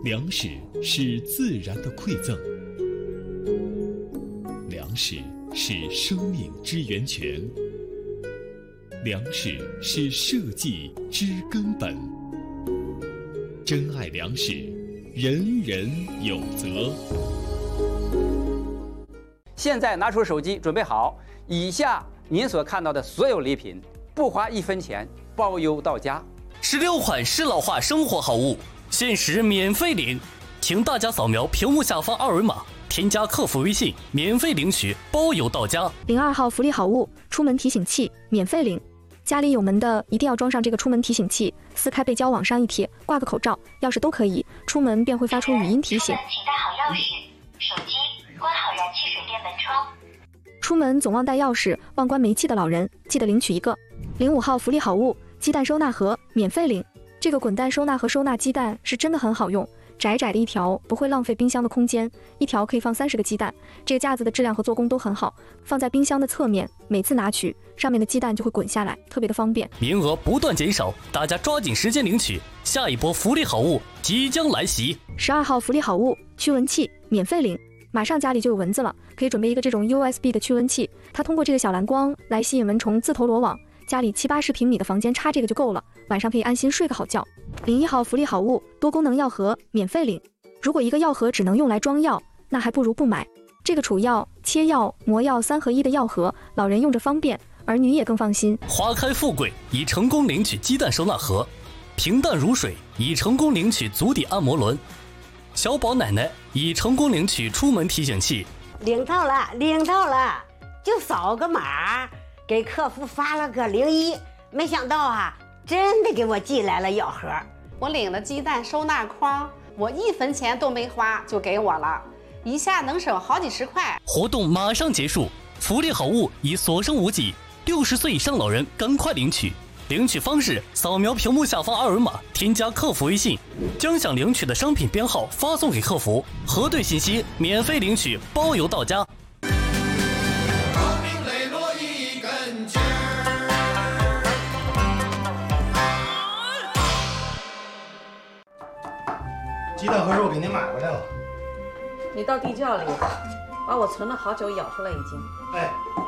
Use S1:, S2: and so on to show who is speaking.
S1: 粮食是自然的馈赠，粮食是生命之源泉，粮食是社稷之根本。珍爱粮食，人人有责。
S2: 现在拿出手机，准备好，以下您所看到的所有礼品，不花1分钱，包邮到家。
S3: 16款适老化生活好物，限时免费领，请大家扫描屏幕下方2维码，添加客服微信，免费领取，包邮到家。
S4: 02号福利好物，出门提醒器，免费领。家里有门的一定要装上这个出门提醒器，撕开背胶往上一贴，挂个口罩、钥匙都可以，出门便会发出语音提醒。
S5: 请带好钥匙、手机，关好燃气水电门窗。
S4: 出门总忘带钥匙、忘关煤气的老人，记得领取一个。05号福利好物，鸡蛋收纳盒，免费领。这个滚蛋收纳盒收纳鸡蛋是真的很好用，窄窄的一条不会浪费冰箱的空间，一条可以放30个鸡蛋。这个架子的质量和做工都很好，放在冰箱的侧面，每次拿取上面的鸡蛋就会滚下来，特别的方便。
S3: 名额不断减少，大家抓紧时间领取，下一波福利好物即将来袭。
S4: 12号福利好物，驱蚊器，免费领。马上家里就有蚊子了，可以准备一个这种 USB 的驱蚊器，它通过这个小蓝光来吸引蚊虫自投罗网。家里70-80平米的房间插这个就够了，晚上可以安心睡个好觉。01号福利好物，多功能药盒，免费领。如果一个药盒只能用来装药，那还不如不买。这个储药、切药、磨药3合1的药盒，老人用着方便，儿女也更放心。
S3: 花开富贵已成功领取鸡蛋收纳盒，平淡如水已成功领取足底按摩轮，小宝奶奶已成功领取出门提醒器。
S6: 领到了，就扫个码，给客服发了个01，没想到啊，真的给我寄来了药盒。
S7: 我领了鸡蛋收纳筐，我1分钱都没花就给我了，一下能省好几十块。
S3: 活动马上结束，福利好物已所剩无几，60岁以上老人赶快领取。领取方式：扫描屏幕下方2维码，添加客服微信，将想领取的商品编号发送给客服，核对信息，免费领取，包邮到家。
S8: 鸡蛋和肉给您买回来了。
S9: 你到地窖里把我存了好久咬出来一斤。
S8: 哎。